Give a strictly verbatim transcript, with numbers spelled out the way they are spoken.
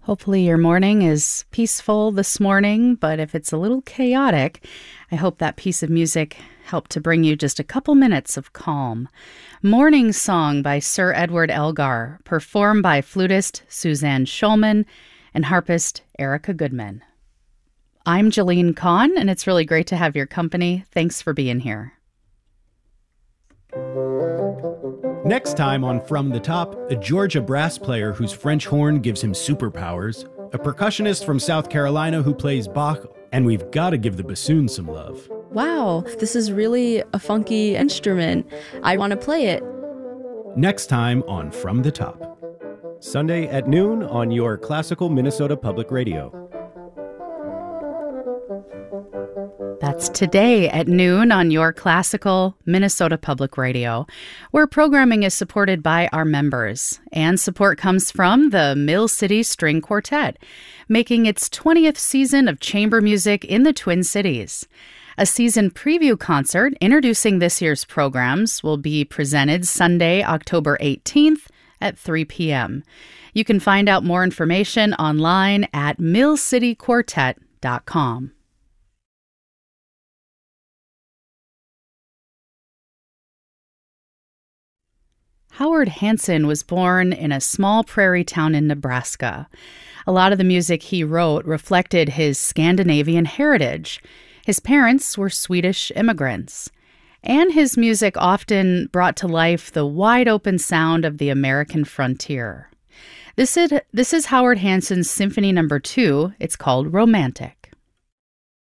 Hopefully your morning is peaceful this morning, but if it's a little chaotic, I hope that piece of music helped to bring you just a couple minutes of calm. Morning Song by Sir Edward Elgar, performed by flutist Suzanne Schulman and harpist Erica Goodman. I'm Jolene Kahn, and it's really great to have your company. Thanks for being here. Next time on From the Top, a Georgia brass player whose French horn gives him superpowers, a percussionist from South Carolina who plays Bach, and we've got to give the bassoon some love. Wow, this is really a funky instrument. I want to play it. Next time on From the Top. Sunday at noon on your classical Minnesota Public Radio. That's today at noon on your classical Minnesota Public Radio, where programming is supported by our members, and support comes from the Mill City String Quartet, making its twentieth season of chamber music in the Twin Cities. A season preview concert introducing this year's programs will be presented Sunday, October eighteenth at three p.m. You can find out more information online at mill city quartet dot com. Howard Hanson was born in a small prairie town in Nebraska. A lot of the music he wrote reflected his Scandinavian heritage. His parents were Swedish immigrants. And his music often brought to life the wide-open sound of the American frontier. This is, this is Howard Hanson's Symphony Number Two. It's called Romantic.